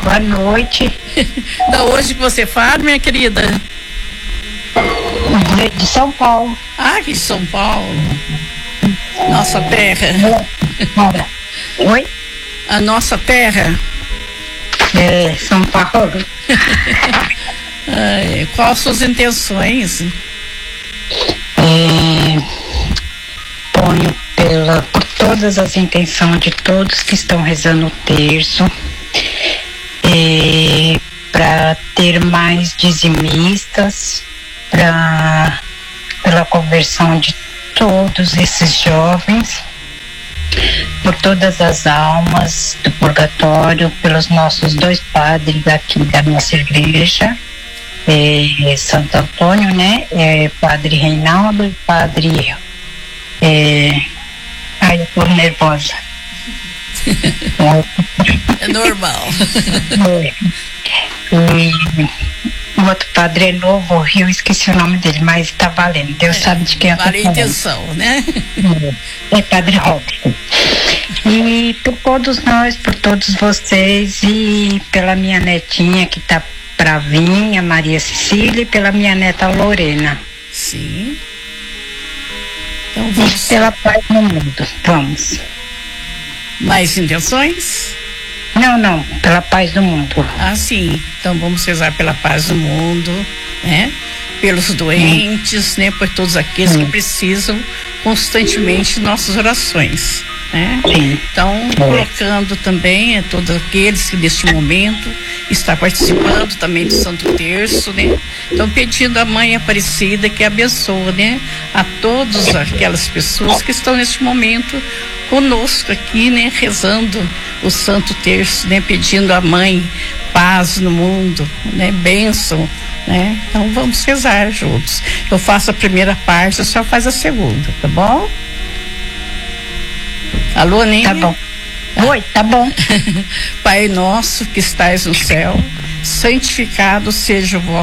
Boa noite. Da onde que você fala, minha querida? De São Paulo. Ah, que São Paulo. Nossa terra. Oi? A nossa terra. É, São Paulo. Quais suas intenções? Ponho por todas as intenções de todos que estão rezando o terço, para ter mais dizimistas, pela conversão de todos esses jovens, por todas as almas do purgatório, pelos nossos 2 padres aqui da nossa igreja, Santo Antônio, né? Padre Reinaldo e Padre... Ai, eu tô nervosa. É normal. O outro padre é novo, eu esqueci o nome dele, mas tá valendo. Deus sabe de quem eu tô falando. Vale a intenção, né? É Padre Robson. E por todos nós, por todos vocês, e pela minha netinha que tá pra vir, a Maria Cecília, e pela minha neta Lorena. Sim. Então vamos. E pela paz no mundo. Vamos. Mais intenções? Não, pela paz do mundo. Ah, sim. Então vamos rezar pela paz do mundo, né? Pelos doentes, né? Por todos aqueles que precisam constantemente de nossas orações, né? Sim. Então, colocando também todos aqueles que neste momento está participando também do Santo Terço, né? Então, pedindo à Mãe Aparecida que abençoe, né? A todas aquelas pessoas que estão neste momento conosco aqui, né? Rezando o Santo Terço, né? Pedindo à Mãe paz no mundo, né? Bênção, né? Então, vamos rezar juntos. Eu faço a primeira parte, a senhora faz a segunda, tá bom? Alô, Aninha? Tá bom. Oi, tá bom. Pai nosso que estais no céu, santificado seja o vosso